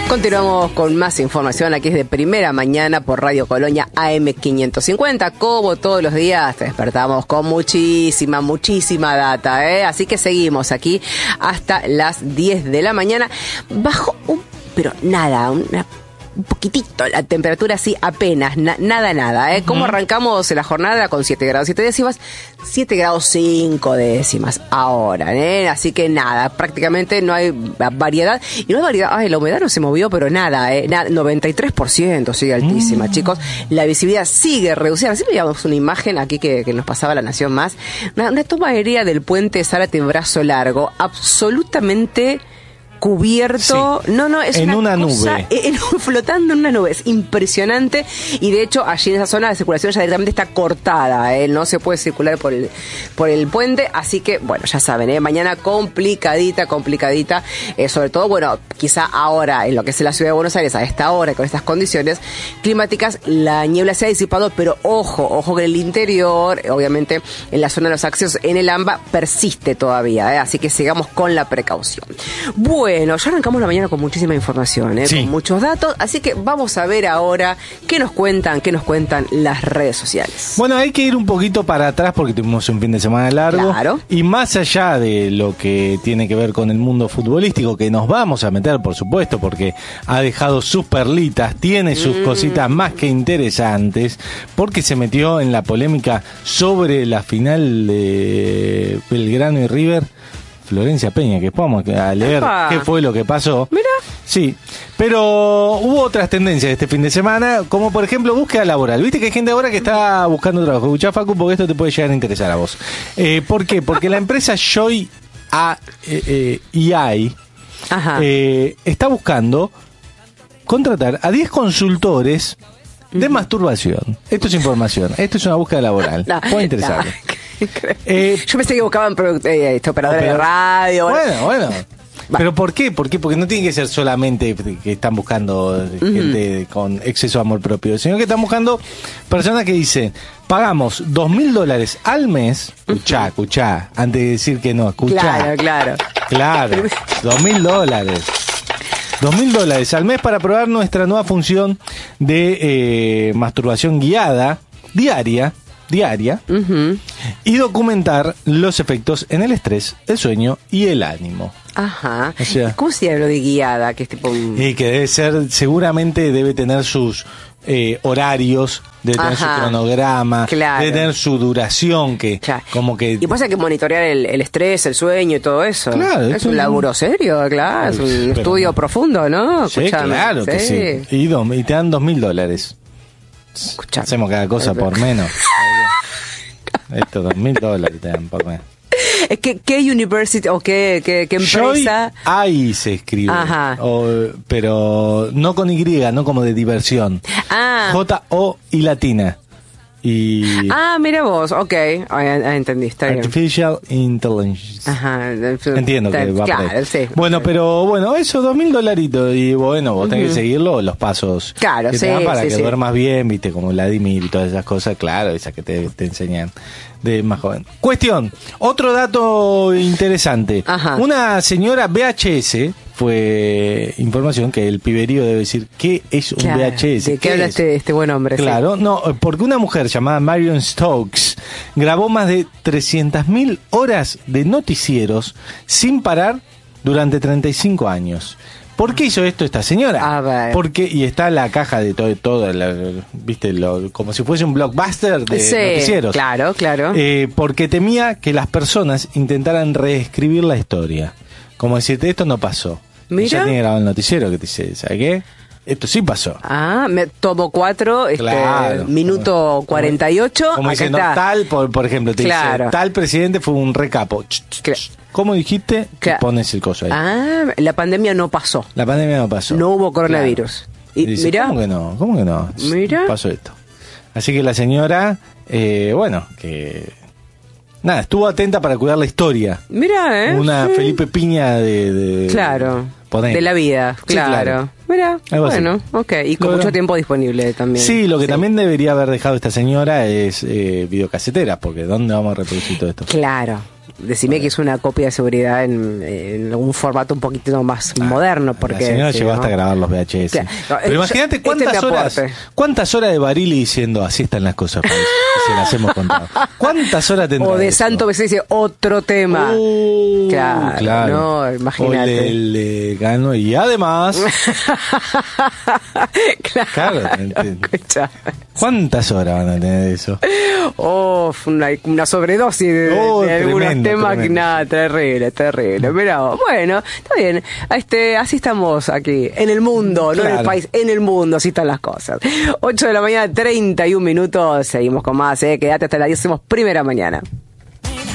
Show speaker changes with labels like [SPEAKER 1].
[SPEAKER 1] Continuamos con más información aquí de Primera Mañana por Radio Colonia AM550. Como todos los días te despertamos con muchísima data, Así que seguimos aquí hasta las 10 de la mañana. Bajó pero nada, un poquitito la temperatura, así apenas, nada, ¿Cómo arrancamos la jornada? Con 7 grados 7 décimas, 7 grados 5 décimas ahora, Así que nada, prácticamente no hay variedad. Y no hay variedad, la humedad no se movió, pero nada, 93% sigue altísima, chicos. La visibilidad sigue reducida. Siempre llevamos una imagen aquí que nos pasaba La Nación Más. Una toma aérea del puente Zárate en Brazo Largo, absolutamente cubierto,
[SPEAKER 2] sí.
[SPEAKER 1] No, es
[SPEAKER 2] en una
[SPEAKER 1] cosa,
[SPEAKER 2] nube,
[SPEAKER 1] flotando en una nube, es impresionante. Y de hecho allí en esa zona la circulación ya directamente está cortada, no se puede circular por el puente, así que bueno, ya saben, mañana complicadita, sobre todo, bueno, quizá ahora en lo que es la ciudad de Buenos Aires a esta hora, con estas condiciones climáticas, la niebla se ha disipado, pero ojo que en el interior, obviamente en la zona de los accesos en el AMBA persiste todavía, así que sigamos con la precaución. Bueno, ya arrancamos la mañana con muchísima información,
[SPEAKER 2] sí,
[SPEAKER 1] con muchos datos, así que vamos a ver ahora qué nos cuentan las redes sociales.
[SPEAKER 2] Bueno, hay que ir un poquito para atrás porque tuvimos un fin de semana largo.
[SPEAKER 1] Claro.
[SPEAKER 2] Y más allá de lo que tiene que ver con el mundo futbolístico, que nos vamos a meter, por supuesto, porque ha dejado sus perlitas, tiene sus cositas más que interesantes, porque se metió en la polémica sobre la final de Belgrano y River. Florencia Peña, que vamos a leer qué fue lo que pasó.
[SPEAKER 1] Mira.
[SPEAKER 2] Sí, pero hubo otras tendencias este fin de semana, como por ejemplo búsqueda laboral. Viste que hay gente ahora que está buscando trabajo. Escuchá, Facu, porque esto te puede llegar a interesar a vos. ¿Por qué? Porque la empresa Joy AI está buscando contratar a 10 consultores de masturbación. Esto es información. Esto es una búsqueda laboral. Puede interesarle.
[SPEAKER 1] Yo pensé que buscaban operadores de radio.
[SPEAKER 2] Bueno. ¿Pero por qué? Porque no tiene que ser solamente que están buscando gente con exceso de amor propio, sino que están buscando personas que dicen, pagamos $2.000 al mes. Escuchá, antes de decir que no, escuchá.
[SPEAKER 1] Claro.
[SPEAKER 2] $2.000. $2.000 al mes para probar nuestra nueva función de masturbación guiada diaria y documentar los efectos en el estrés, el sueño y el ánimo.
[SPEAKER 1] Ajá.
[SPEAKER 2] O sea,
[SPEAKER 1] ¿cómo se llama lo de guiada? Que es tipo
[SPEAKER 2] y que debe ser, seguramente debe tener sus horarios, debe tener su cronograma, debe tener su duración, que como que...
[SPEAKER 1] Y pasa que monitorear el estrés, el sueño y todo eso.
[SPEAKER 2] Claro,
[SPEAKER 1] es un laburo serio, claro, es un estudio profundo, ¿no?
[SPEAKER 2] Sí, claro que sí. Y te dan $2.000.
[SPEAKER 1] Escuchame.
[SPEAKER 2] Hacemos cada cosa por menos. Esto, $2.000 te dan por menos.
[SPEAKER 1] Es que, ¿qué university o qué empresa?
[SPEAKER 2] Ahí se escribe. Pero no con Y, no como de diversión. J-O y latina.
[SPEAKER 1] Mira vos, ok. Entendí, está bien.
[SPEAKER 2] Artificial Intelligence. Entiendo que va por ahí.
[SPEAKER 1] Sí.
[SPEAKER 2] Bueno, pero eso, $2.000. Y bueno, vos tenés que seguirlo, los pasos que te dan para que duermas bien, viste, como Vladimir y todas esas cosas, claro, esas que te enseñan de más joven. Cuestión, otro dato interesante. Una señora VHS, fue información que el piberío debe decir qué es un VHS.
[SPEAKER 1] ¿De qué habla este buen hombre?
[SPEAKER 2] Claro, no, porque una mujer llamada Marion Stokes grabó más de 300.000 horas de noticieros sin parar durante 35 años. ¿Por qué hizo esto esta señora?
[SPEAKER 1] A ver.
[SPEAKER 2] Porque, y está la caja de todo viste, como si fuese un blockbuster de noticieros.
[SPEAKER 1] Claro.
[SPEAKER 2] Porque temía que las personas intentaran reescribir la historia. Como decirte, esto no pasó.
[SPEAKER 1] Mira.
[SPEAKER 2] Ya tiene grabado el noticiero que te dice, ¿sabes qué? Esto sí pasó.
[SPEAKER 1] Me tomo 4, minuto 48.
[SPEAKER 2] Como diciendo, por ejemplo, te dice, tal presidente fue un recapo. ¿Cómo dijiste? Pones el coso ahí.
[SPEAKER 1] La pandemia no pasó.
[SPEAKER 2] No
[SPEAKER 1] hubo coronavirus. Y
[SPEAKER 2] dice,
[SPEAKER 1] mirá.
[SPEAKER 2] ¿Cómo que no?
[SPEAKER 1] Mira.
[SPEAKER 2] Pasó esto. Así que la señora, nada, estuvo atenta para cuidar la historia.
[SPEAKER 1] Mira,
[SPEAKER 2] Una Felipe Piña de
[SPEAKER 1] de la vida, claro. Mira, bueno, ok. Y con mucho tiempo disponible también.
[SPEAKER 2] Sí, lo que también debería haber dejado esta señora es videocasetera, porque ¿dónde vamos a reproducir todo esto?
[SPEAKER 1] Claro. decime que es una copia de seguridad en un formato un poquito más moderno. Porque,
[SPEAKER 2] la señora llegó hasta a grabar los VHS. Claro. Pero imagínate cuántas horas de Barili diciendo así están las cosas, país, se las hemos contado. ¿Cuántas horas tendrá?
[SPEAKER 1] O de eso? Santo Besé dice otro tema. Claro. No, imagínate.
[SPEAKER 2] Le ganó y además. Claro. ¿Cuántas horas van a tener eso?
[SPEAKER 1] Una sobredosis de algunos temas. Nada, terrible. Pero bueno, está bien. Así estamos aquí, en el mundo, no en el país, en el mundo, así están las cosas. 8 de la mañana, 31 minutos. Seguimos con más, quédate hasta las 10, hacemos primera mañana.